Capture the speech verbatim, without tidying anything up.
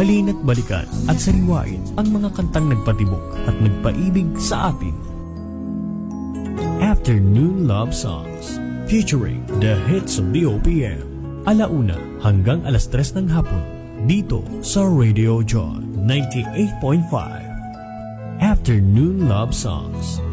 Halina't balikan at sariwain ang mga kantang nagpatibok at nagpaibig sa atin. Afternoon Love Songs featuring the hits of the O P M. Alauna hanggang alas tres ng hapon dito sa Radio John ninety-eight point five. Afternoon Love Songs.